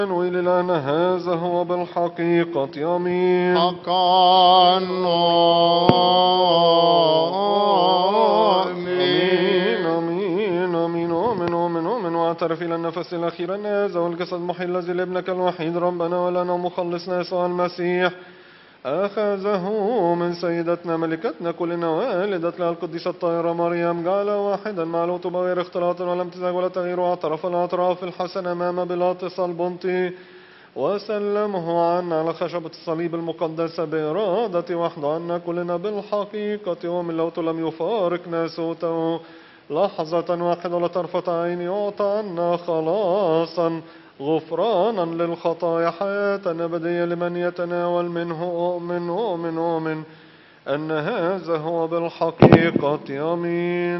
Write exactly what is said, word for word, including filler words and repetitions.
وإلى الآن هذا هو بالحقيقة آمين. حقا آمين آمين آمين آمين آمين آمين. واعترف إلى النفس الأخير أن هذا هو الجسد المحيي الذي لابنك الوحيد ربنا ولنا مخلصنا يسوع المسيح أخذه من سيدتنا ملكتنا كلنا والدة لها القديسة الطاهرة مريم، جعل واحدا مع الأوتوبة غير اختلاط ولا امتزاج ولا تغيير، واعترف الأطراف الحسن أمام بيلاطس البنطي وسلمه عنا على خشبة الصليب المقدسة بإرادة وحده عنا كلنا بالحقيقة، ومن لوط لم يفارق ناسوته لحظة واحدة ولا طرفة عين، يعطى عنا خلاصا غفرانا للخطايا حياة أبدية لمن يتناول منه. أؤمن أؤمن أؤمن أن هذا هو بالحقيقة آمين.